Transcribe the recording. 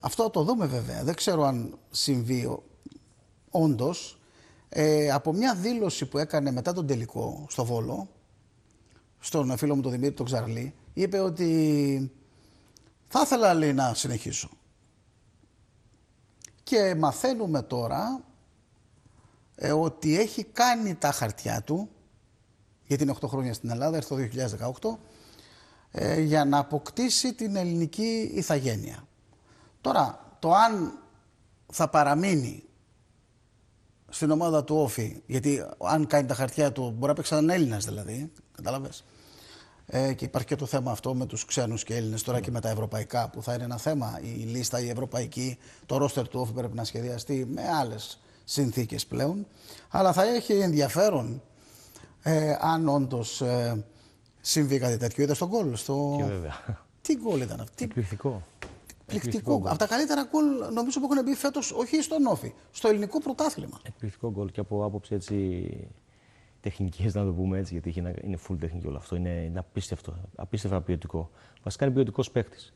Αυτό το δούμε βέβαια. Δεν ξέρω αν συμβεί όντως. Από μια δήλωση που έκανε μετά τον τελικό στο Βόλο, στον φίλο μου τον Δημήτρη τον Ξαρλή, είπε ότι θα ήθελα, λέει, να συνεχίσω. Και μαθαίνουμε τώρα ότι έχει κάνει τα χαρτιά του, γιατί είναι 8 χρόνια στην Ελλάδα, έρθει το 2018, για να αποκτήσει την ελληνική ηθαγένεια. Τώρα, το αν θα παραμείνει στην ομάδα του Όφη, γιατί αν κάνει τα χαρτιά του μπορεί να παίξει σαν Έλληνας δηλαδή, κατάλαβες. Και υπάρχει και το θέμα αυτό με τους ξένους και Έλληνες τώρα και με τα ευρωπαϊκά, που θα είναι ένα θέμα. Η λίστα η ευρωπαϊκή, το ρόστερ του Όφη πρέπει να σχεδιαστεί με άλλες συνθήκες πλέον. Αλλά θα έχει ενδιαφέρον αν όντως συμβεί κάτι τέτοιο. Είδα στον γκολ. Και βέβαια. Τι γκολ ήταν αυτό? Εκπληκτικό. Εκπληκτικό. Από τα καλύτερα γκολ νομίζω που έχουν μπει φέτος, όχι στον Όφη, στο ελληνικό πρωτάθλημα. Εκπληκτικό γκολ και από άποψη έτσι τεχνικής, να το πούμε έτσι, γιατί είναι full τεχνική όλο αυτό. Είναι απίστευτο, απίστευτα ποιοτικό. Βασικά είναι ποιοτικός παίκτης.